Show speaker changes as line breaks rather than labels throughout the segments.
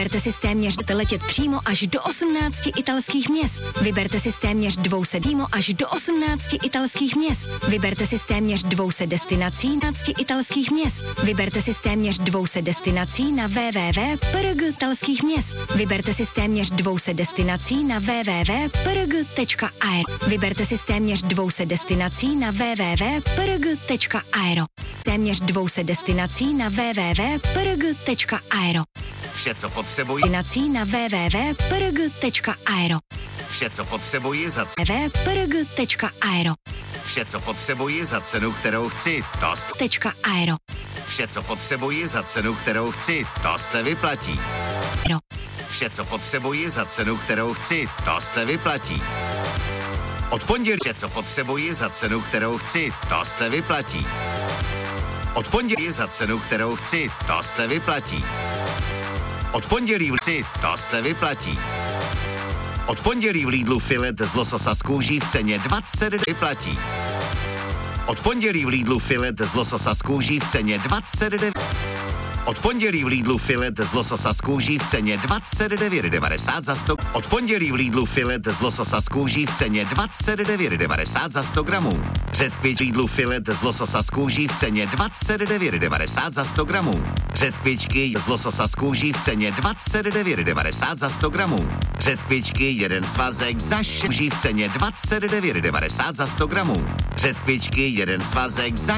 Vyberte si téměř letět přímo až do 18 italských měst. Vyberte si téměř 200 přímo až do 18 italských měst. Vyberte si téměř 200 destinací na italských měst. Vyberte si téměř 200 destinací na www.prg-italských měst. Vyberte si téměř 200 destinací na www.prg.aero. Vyberte si téměř 200 destinací na www.prg.aero. Téměř 200 destinací na www.prg.aero.
Vše, co potřebuji.
Destinací na www.prg.aero.
Vše, co potřebuji za
www.prg.aero.
Vše, co potřebuji za cenu, kterou chci, to
.aero.
Vše, co potřebuji za cenu, kterou chci, to se vyplatí. Vše, co potřebuji za cenu, kterou chci, to se vyplatí. Od pondělí, vše, co potřebuji za cenu, kterou chci, to se vyplatí. Od pondělí za cenu, kterou chci, to se vyplatí. Od pondělí v Lidlu, to se vyplatí. Od pondělí v Lidlu filet z lososa z kůží v ceně 20 vyplatí. Od pondělí v Lidlu filet z lososa z kůží v ceně 29. Od pondělí v Lidlu filet z lososa z kůží v ceně 29,90 za 100. Od pondělí v Lidlu filet z lososa z kůží v ceně 29,90 za 100 gramů. Řetkvič Lidlu filet z lososa z kůží v ceně 29,90 za 100 gramů. Řetkvičky z lososa z kůží v ceně 29,90 za 100 gramů. Řetkvičky jeden svazek za kůží v ceně 29,90 za 100 gramů. Řetkvičky jeden svazek za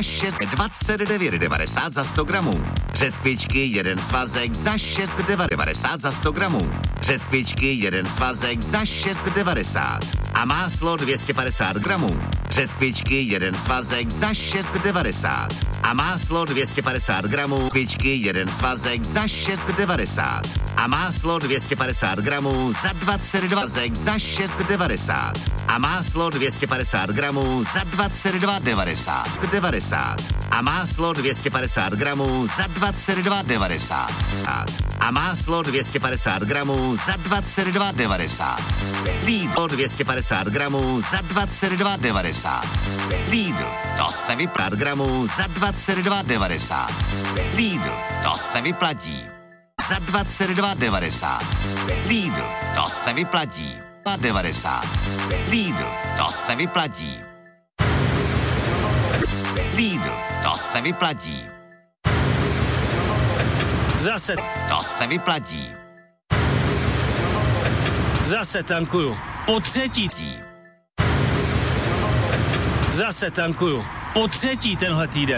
29,90 za 100 gramů. Řetkvičky jeden svazek za 6,90 za 100 gramů. Řetkvičky jeden svazek za 6,90. A máslo 250 gramů. Řetkvičky jeden svazek za 6,90. A máslo 250 gramů. Řetkvičky jeden svazek za 6,90. A máslo 250 gramů za 22 svazek za 6,90. A máslo 250 gramů za 22,90. A máslo 250 gramů za 22,90. A máslo 250 gramů za 22,90. Lidl 250 gramů za 22,90. Lidl, to se vyplatí gramů za 22,90. Lidl, to se vyplatí. Za 22,90. Lidl, to se vyplatí. 90. Lidl, to se vyplatí. Lidl, to se vyplatí.
Zase.
To se vyplatí.
Zase tankuju. Po třetí. Zase tankuju. Po třetí tenhle týden.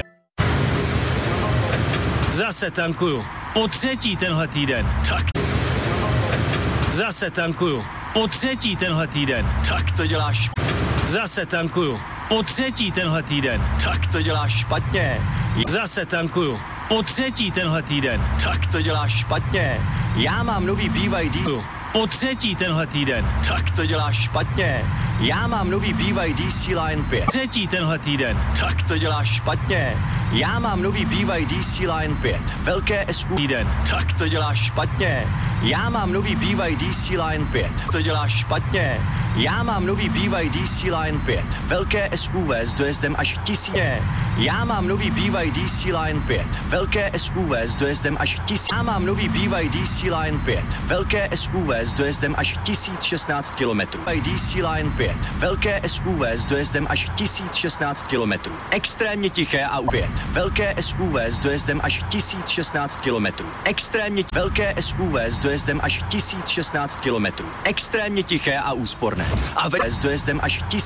Zase tankuju. Po třetí tenhle týden. Tak. Zase tankuju. Po třetí tenhle týden.
Tak to děláš.
Zase tankuju. Po třetí tenhle týden.
Tak to děláš špatně.
Zase tankuju. Po třetí tenhle týden.
Tak to děláš špatně. Já mám nový BYD.
Po třetí tenhle týden.
Tak to děláš špatně. Já mám nový BYD C-Line 5.
Třetí tenhle týden.
Tak to děláš špatně. Já mám nový BYD C-Line 5. Velké SUV.
Týden.
Tak to děláš špatně. Já mám nový BYD C-Line 5. To děláš špatně. Já mám nový BYD C-Line 5. Velké SUV s dojezdem až 1000. Já mám nový BYD C-Line 5. Velké SUV s dojezdem až 1000. Já mám nový BYD C-Line 5. Velké SUV s dojezdem až 1016 km. BYD C-Line 5. Velké SUV s dojezdem až 1016 km. Extrémně tiché a 5. Velké SUV s dojezdem až 1016 km. Extrémně velké SUV s dojezdem až 1016 km. Extrémně tiché a úsporné. A s dojezdem až 1000